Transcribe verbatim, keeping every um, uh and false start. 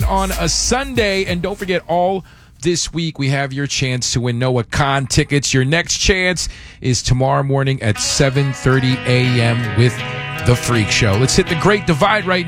on a Sunday. And don't forget, all this week we have your chance to win Noah Khan tickets. Your next chance is tomorrow morning at seven thirty a.m. with The Freak Show. Let's hit the Great Divide right now.